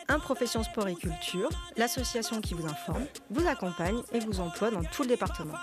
Un Profession Sport et Culture, l'association qui vous informe, vous accompagne et vous emploie dans tout le département.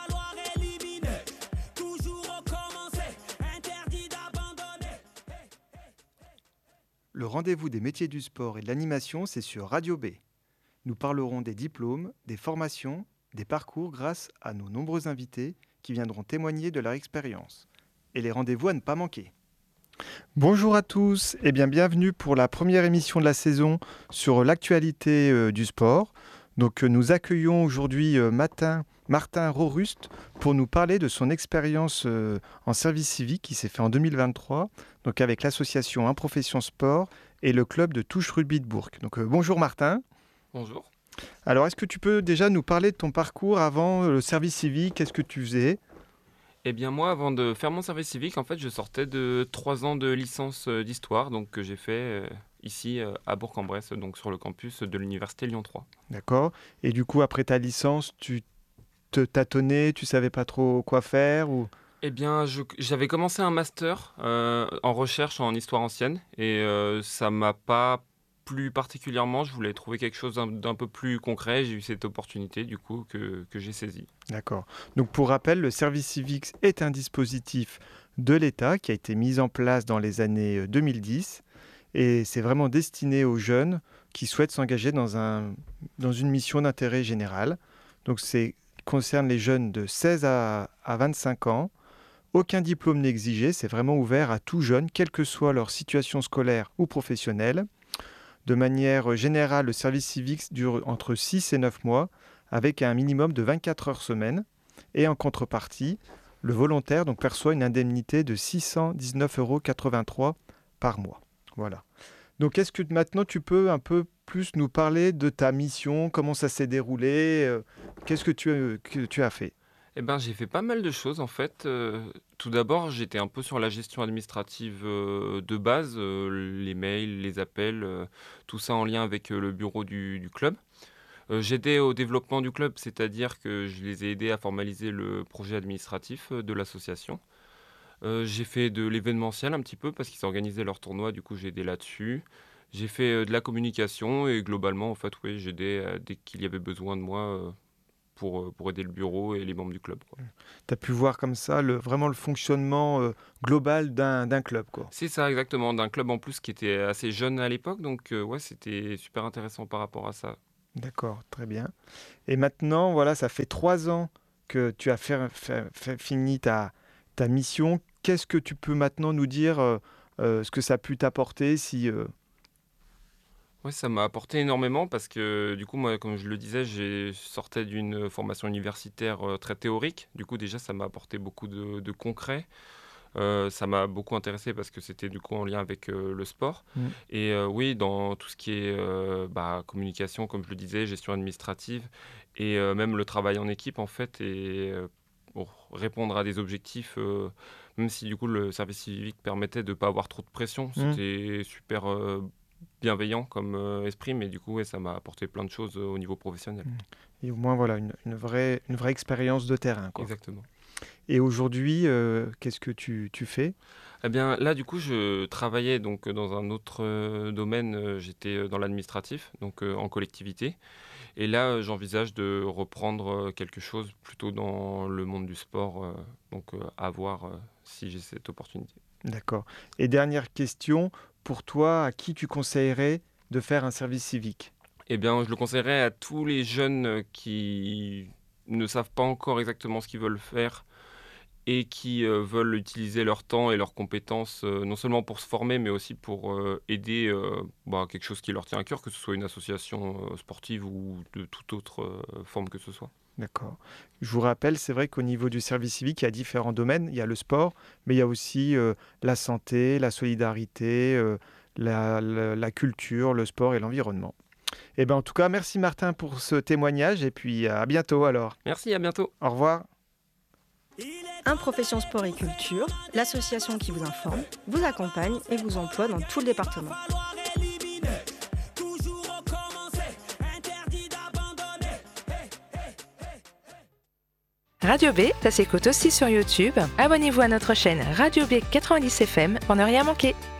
Le rendez-vous des métiers du sport et de l'animation, c'est sur Radio B. Nous parlerons des diplômes, des formations, des parcours grâce à nos nombreux invités qui viendront témoigner de leur expérience. Et les rendez-vous à ne pas manquer. Bonjour à tous et bienvenue pour la première émission de la saison sur l'actualité du sport. Donc nous accueillons aujourd'hui Martin Roruste pour nous parler de son expérience en service civique qui s'est fait en 2023, donc avec l'association Un Profession Sport et le club de touche rugby de Bourg. Donc bonjour Martin. Bonjour. Alors est-ce que tu peux déjà nous parler de ton parcours avant le service civique? Qu'est-ce que tu faisais? Eh bien moi, avant de faire mon service civique, en fait, je sortais de 3 ans de licence d'histoire, donc que j'ai fait ici à Bourg-en-Bresse, donc sur le campus de l'université Lyon 3. D'accord. Et du coup, après ta licence, tu te tâtonnais, tu savais pas trop quoi faire ou... Eh bien, j'avais commencé un master en recherche en histoire ancienne et ça m'a pas plu particulièrement. Je voulais trouver quelque chose d'un peu plus concret. J'ai eu cette opportunité du coup que j'ai saisie. D'accord. Donc pour rappel, le service civique est un dispositif de l'État qui a été mis en place dans les années 2010 et c'est vraiment destiné aux jeunes qui souhaitent s'engager dans une mission d'intérêt général. Donc c'est concerne les jeunes de 16 à 25 ans. Aucun diplôme n'est exigé, c'est vraiment ouvert à tout jeune, quelle que soit leur situation scolaire ou professionnelle. De manière générale, le service civique dure entre 6 et 9 mois, avec un minimum de 24 heures semaine. Et en contrepartie, le volontaire donc, perçoit une indemnité de 619,83 € par mois. Voilà. Donc, est-ce que maintenant tu peux un peu plus nous parler de ta mission, comment ça s'est déroulé, qu'est-ce que tu as fait? Eh ben, j'ai fait pas mal de choses en fait. Tout d'abord, j'étais un peu sur la gestion administrative de base, les mails, les appels, tout ça en lien avec le bureau du club. J'aidais au développement du club, c'est-à-dire que je les ai aidés à formaliser le projet administratif de l'association. J'ai fait de l'événementiel un petit peu parce qu'ils organisaient leur tournoi, du coup j'ai aidé là-dessus. J'ai fait de la communication et globalement, en fait, oui, j'aidais dès qu'il y avait besoin de moi pour aider le bureau et les membres du club, quoi. Tu as pu voir comme ça vraiment le fonctionnement global d'un club, quoi. C'est ça, exactement, d'un club en plus qui était assez jeune à l'époque, donc ouais, c'était super intéressant par rapport à ça. D'accord, très bien. Et maintenant, voilà, ça fait 3 ans que tu as fini ta mission. Qu'est-ce que tu peux maintenant nous dire, ce que ça a pu t'apporter Ouais, ça m'a apporté énormément parce que du coup, moi, comme je le disais, j'ai sortais d'une formation universitaire très théorique. Du coup, déjà, ça m'a apporté beaucoup de concret. Ça m'a beaucoup intéressé parce que c'était du coup en lien avec le sport. Et oui, dans tout ce qui est communication, comme je le disais, gestion administrative et même le travail en équipe, en fait, et pour répondre à des objectifs, même si du coup le service civique permettait de ne pas avoir trop de pression, c'était super bienveillant comme esprit, mais du coup, ouais, ça m'a apporté plein de choses au niveau professionnel. Et au moins, voilà, une vraie expérience de terrain, quoi. Exactement. Et aujourd'hui, qu'est-ce que tu fais? Eh bien, là, du coup, je travaillais donc dans un autre domaine. J'étais dans l'administratif, donc en collectivité. Et là, j'envisage de reprendre quelque chose plutôt dans le monde du sport, donc à voir si j'ai cette opportunité. D'accord. Et dernière question, pour toi, à qui tu conseillerais de faire un service civique? Eh bien, je le conseillerais à tous les jeunes qui ne savent pas encore exactement ce qu'ils veulent faire et qui veulent utiliser leur temps et leurs compétences, non seulement pour se former, mais aussi pour aider quelque chose qui leur tient à cœur, que ce soit une association sportive ou de toute autre forme que ce soit. D'accord. Je vous rappelle, c'est vrai qu'au niveau du service civique, il y a différents domaines. Il y a le sport, mais il y a aussi la santé, la solidarité, la culture, le sport et l'environnement. Et ben, en tout cas, merci Martin pour ce témoignage et puis à bientôt alors. Merci, à bientôt. Au revoir. Un Profession Sport et Culture, l'association qui vous informe, vous accompagne et vous emploie dans tout le département. Radio B, ça s'écoute aussi sur YouTube. Abonnez-vous à notre chaîne Radio B 90 FM pour ne rien manquer.